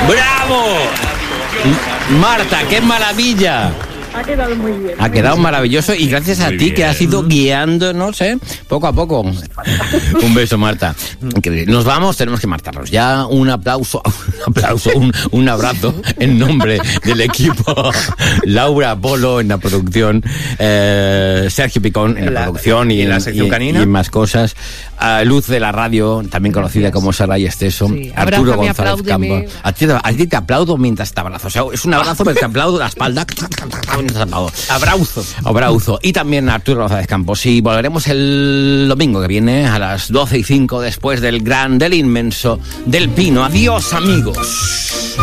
¡Bravo! Marta, qué maravilla. Ha quedado muy bien. Ha quedado maravilloso y gracias a ti que has ido guiándonos, poco a poco. Un beso, Marta. Nos vamos, tenemos que marcharnos. Ya un aplauso, un abrazo en nombre del equipo. Laura Polo en la producción, Sergio Picón en la producción y en la sección canina y más cosas. Luz de la radio, también conocida como Saray Esteso. Sí. Arturo González Campo. A ti te aplaudo mientras te abrazo. O sea, es un abrazo, pero te aplaudo la espalda. Abrauzo. Y también Arturo González Campos. Y volveremos el domingo que viene a las 12:05 después del inmenso, del Pino. Adiós, amigos.